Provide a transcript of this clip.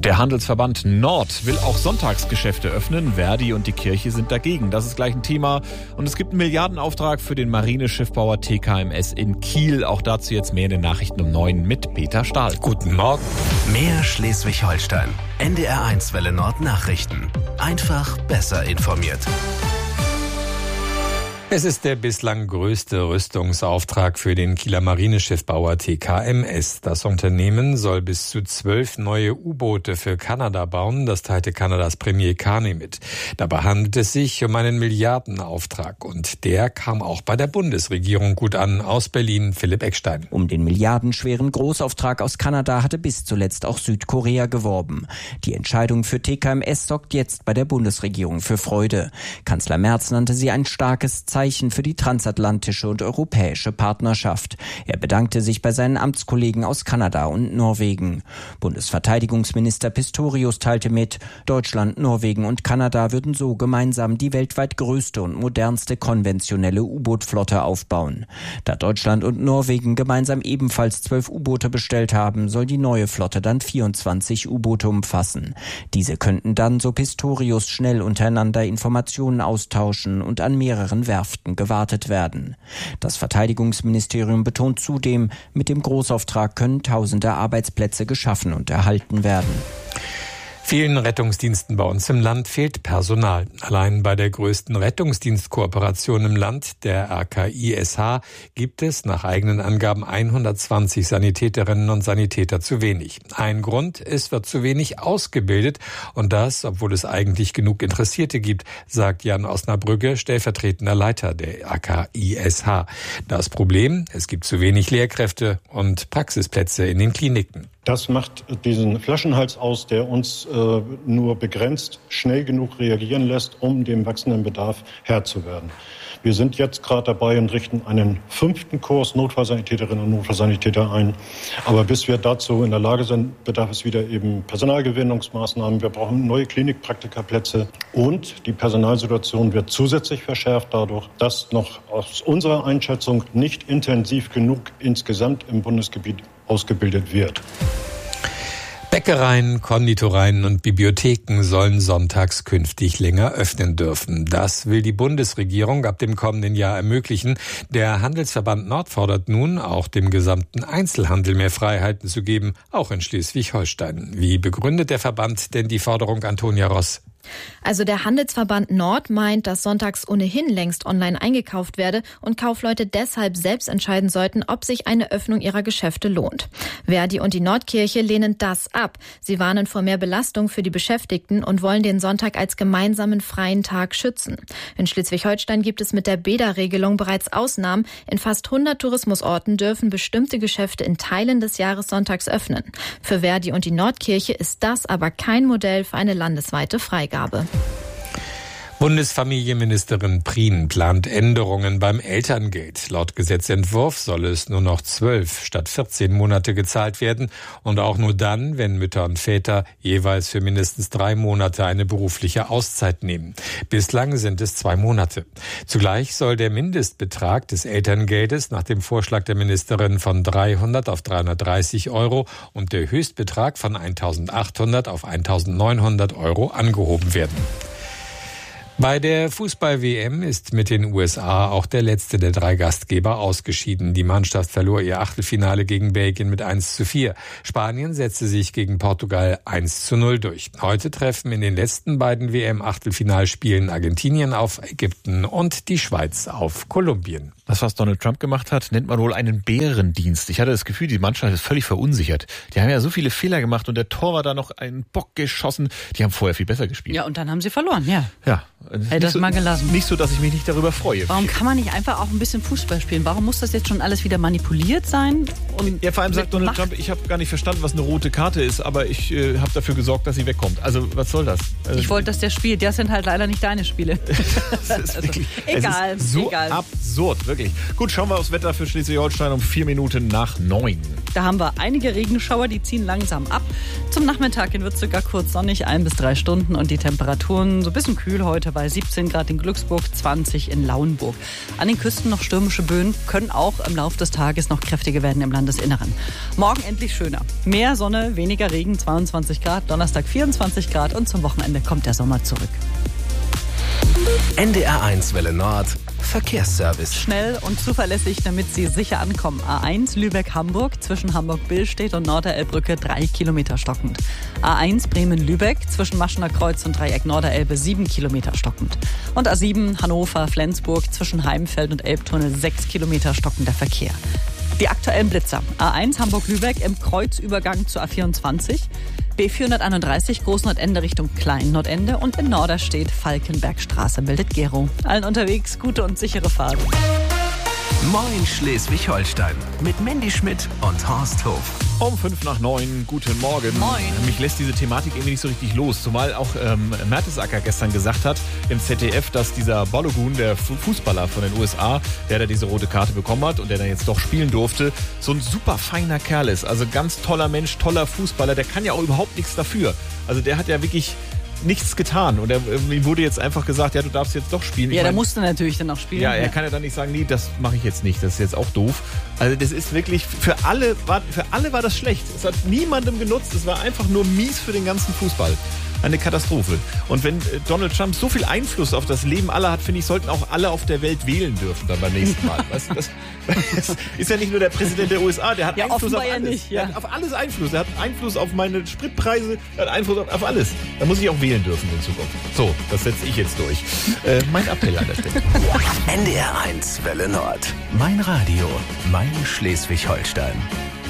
Der Handelsverband Nord will auch Sonntagsgeschäfte öffnen. Verdi und die Kirche sind dagegen. Das ist gleich ein Thema. Und es gibt einen Milliardenauftrag für den Marineschiffbauer TKMS in Kiel. Auch dazu jetzt mehr in den Nachrichten um 9 mit Peter Stahl. Guten Morgen. Mehr Schleswig-Holstein. NDR1 Welle Nord Nachrichten. Einfach besser informiert. Es ist der bislang größte Rüstungsauftrag für den Kieler Marineschiffbauer TKMS. Das Unternehmen soll bis zu 12 neue U-Boote für Kanada bauen. Das teilte Kanadas Premier Carney mit. Dabei handelt es sich um einen Milliardenauftrag. Und der kam auch bei der Bundesregierung gut an. Aus Berlin, Philipp Eckstein. Um den milliardenschweren Großauftrag aus Kanada hatte bis zuletzt auch Südkorea geworben. Die Entscheidung für TKMS sorgt jetzt bei der Bundesregierung für Freude. Kanzler Merz nannte sie ein starkes Zeichen für die transatlantische und europäische Partnerschaft. Er bedankte sich bei seinen Amtskollegen aus Kanada und Norwegen. Bundesverteidigungsminister Pistorius teilte mit, Deutschland, Norwegen und Kanada würden so gemeinsam die weltweit größte und modernste konventionelle U-Boot-Flotte aufbauen. Da Deutschland und Norwegen gemeinsam ebenfalls 12 U-Boote bestellt haben, soll die neue Flotte dann 24 U-Boote umfassen. Diese könnten dann, so Pistorius, schnell untereinander Informationen austauschen und an mehreren Werften gewartet werden. Das Verteidigungsministerium betont zudem, mit dem Großauftrag können tausende Arbeitsplätze geschaffen und erhalten werden. Vielen Rettungsdiensten bei uns im Land fehlt Personal. Allein bei der größten Rettungsdienstkooperation im Land, der RKISH, gibt es nach eigenen Angaben 120 Sanitäterinnen und Sanitäter zu wenig. Ein Grund, es wird zu wenig ausgebildet und das, obwohl es eigentlich genug Interessierte gibt, sagt Jan Osnabrügge, stellvertretender Leiter der RKISH. Das Problem, es gibt zu wenig Lehrkräfte und Praxisplätze in den Kliniken. Das macht diesen Flaschenhals aus, der uns nur begrenzt schnell genug reagieren lässt, um dem wachsenden Bedarf Herr zu werden. Wir sind jetzt gerade dabei und richten einen 5. Kurs Notfallsanitäterinnen und Notfallsanitäter ein. Aber bis wir dazu in der Lage sind, bedarf es wieder eben Personalgewinnungsmaßnahmen. Wir brauchen neue Klinikpraktikerplätze und die Personalsituation wird zusätzlich verschärft dadurch, dass noch aus unserer Einschätzung nicht intensiv genug insgesamt im Bundesgebiet ausgebildet wird. Bäckereien, Konditoreien und Bibliotheken sollen sonntags künftig länger öffnen dürfen. Das will die Bundesregierung ab dem kommenden Jahr ermöglichen. Der Handelsverband Nord fordert nun, auch dem gesamten Einzelhandel mehr Freiheiten zu geben, auch in Schleswig-Holstein. Wie begründet der Verband denn die Forderung, Antonia Ross? Also der Handelsverband Nord meint, dass sonntags ohnehin längst online eingekauft werde und Kaufleute deshalb selbst entscheiden sollten, ob sich eine Öffnung ihrer Geschäfte lohnt. Verdi und die Nordkirche lehnen das ab. Sie warnen vor mehr Belastung für die Beschäftigten und wollen den Sonntag als gemeinsamen freien Tag schützen. In Schleswig-Holstein gibt es mit der Beda-Regelung bereits Ausnahmen. In fast 100 Tourismusorten dürfen bestimmte Geschäfte in Teilen des Jahres sonntags öffnen. Für Verdi und die Nordkirche ist das aber kein Modell für eine landesweite Freigabe. Bundesfamilienministerin Prien plant Änderungen beim Elterngeld. Laut Gesetzentwurf soll es nur noch 12 statt 14 Monate gezahlt werden und auch nur dann, wenn Mütter und Väter jeweils für mindestens 3 Monate eine berufliche Auszeit nehmen. Bislang sind es 2 Monate. Zugleich soll der Mindestbetrag des Elterngeldes nach dem Vorschlag der Ministerin von 300 auf 330 Euro und der Höchstbetrag von 1.800 auf 1.900 Euro angehoben werden. Bei der Fußball-WM ist mit den USA auch der letzte der 3 Gastgeber ausgeschieden. Die Mannschaft verlor ihr Achtelfinale gegen Belgien mit 1:4. Spanien setzte sich gegen Portugal 1:0 durch. Heute treffen in den letzten beiden WM-Achtelfinalspielen Argentinien auf Ägypten und die Schweiz auf Kolumbien. Das, was Donald Trump gemacht hat, nennt man wohl einen Bärendienst. Ich hatte das Gefühl, die Mannschaft ist völlig verunsichert. Die haben ja so viele Fehler gemacht und der Torwart da noch einen Bock geschossen. Die haben vorher viel besser gespielt. Ja, und dann haben sie verloren, ja. Ja. Hätte das mal gelassen. Nicht so, dass ich mich nicht darüber freue. Warum kann man nicht einfach auch ein bisschen Fußball spielen? Warum muss das jetzt schon alles wieder manipuliert sein? Und ja, vor allem sagt Donald Trump, ich habe gar nicht verstanden, was eine rote Karte ist, aber ich habe dafür gesorgt, dass sie wegkommt. Also, was soll das? Ich wollte, dass der spielt. Das sind halt leider nicht deine Spiele. Das ist wirklich, egal. Es ist so egal. absurd, wirklich. Gut, schauen wir aufs Wetter für Schleswig-Holstein um 4 Minuten nach 9. Da haben wir einige Regenschauer, die ziehen langsam ab. Zum Nachmittag hin wird es sogar kurz sonnig, 1 bis 3 Stunden. Und die Temperaturen so ein bisschen kühl heute bei 17 Grad in Glücksburg, 20 in Lauenburg. An den Küsten noch stürmische Böen, können auch im Laufe des Tages noch kräftiger werden im Landesinneren. Morgen endlich schöner. Mehr Sonne, weniger Regen, 22 Grad. Donnerstag 24 Grad und zum Wochenende kommt der Sommer zurück. NDR1 Welle Nord Verkehrsservice. Schnell und zuverlässig, damit Sie sicher ankommen. A1 Lübeck-Hamburg zwischen Hamburg-Billstedt und Norderelbrücke 3 Kilometer stockend. A1 Bremen-Lübeck zwischen Maschener Kreuz und Dreieck Norderelbe 7 Kilometer stockend. Und A7 Hannover-Flensburg zwischen Heimfeld und Elbtunnel 6 Kilometer stockender Verkehr. Die aktuellen Blitzer. A1 Hamburg-Lübeck im Kreuzübergang zur A24. B431 Großnordende Richtung Klein-Nordende und in Norderstedt Falkenbergstraße bildet Gero. Allen unterwegs gute und sichere Fahrt. Moin Schleswig-Holstein mit Mandy Schmidt und Horst Hof. Um 8:05, guten Morgen. Moin. Mich lässt diese Thematik irgendwie nicht so richtig los, zumal auch Mertesacker gestern gesagt hat im ZDF, dass dieser Balogun, der Fußballer von den USA, der da diese rote Karte bekommen hat und der dann jetzt doch spielen durfte, so ein super feiner Kerl ist. Also ganz toller Mensch, toller Fußballer, der kann ja auch überhaupt nichts dafür. Also der hat ja wirklich nichts getan und ihm wurde jetzt einfach gesagt, ja, du darfst jetzt doch spielen. Ja, der musste natürlich dann auch spielen. Ja, er kann ja dann nicht sagen, nee, das mache ich jetzt nicht, das ist jetzt auch doof. Also das ist wirklich, für alle war das schlecht. Es hat niemandem genutzt, es war einfach nur mies für den ganzen Fußball. Eine Katastrophe. Und wenn Donald Trump so viel Einfluss auf das Leben aller hat, finde ich, sollten auch alle auf der Welt wählen dürfen dann beim nächsten Mal. Weißt du, das ist ja nicht nur der Präsident der USA, der hat ja, Einfluss auf alles. Ja nicht, ja. Der hat auf alles Einfluss. Er hat Einfluss auf meine Spritpreise, er hat Einfluss auf alles. Da muss ich auch wählen dürfen in Zukunft. So, das setze ich jetzt durch. Mein Appell an der Stelle. NDR1 Welle Nord. Mein Radio. Mein Schleswig-Holstein.